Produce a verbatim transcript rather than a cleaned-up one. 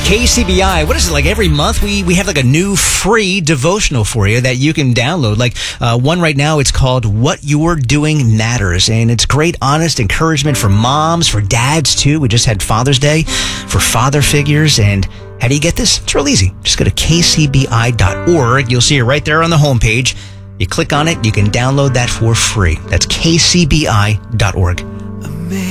K C B I, what is it, like every month we, we have like a new free devotional for you that you can download. Like uh, one right now, it's called What You're Doing Matters. And it's great, honest encouragement for moms, for dads too. We just had Father's Day for father figures. And how do you get this? It's real easy. Just go to K C B I dot org. You'll see it right there on the homepage. You click on it, you can download that for free. That's K C B I dot org.